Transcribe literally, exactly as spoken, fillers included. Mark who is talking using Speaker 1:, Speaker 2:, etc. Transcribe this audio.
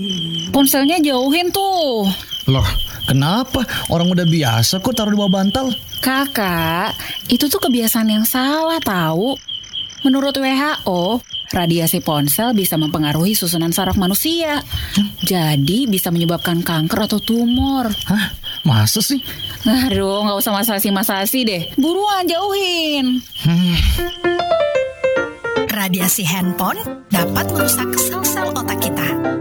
Speaker 1: Ponselnya jauhin tuh.
Speaker 2: Loh, kenapa? Orang udah biasa kok taruh di bawah bantal.
Speaker 1: Kakak, itu tuh kebiasaan yang salah tahu. Menurut W H O, radiasi ponsel bisa mempengaruhi susunan saraf manusia. Jadi bisa menyebabkan kanker atau tumor.
Speaker 2: Hah? Masa sih?
Speaker 1: Aduh, nggak usah masasi-masasi deh. Buruan jauhin.
Speaker 2: Hmm.
Speaker 3: Radiasi handphone dapat merusak sel-sel otak kita.